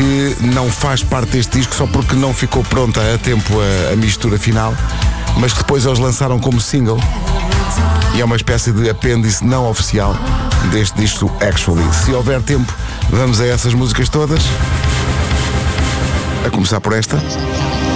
que não faz parte deste disco só porque não ficou pronta a tempo a mistura final, mas que depois eles lançaram como single e é uma espécie de apêndice não oficial deste disco Actually. Se houver tempo, vamos a essas músicas todas, a começar por esta.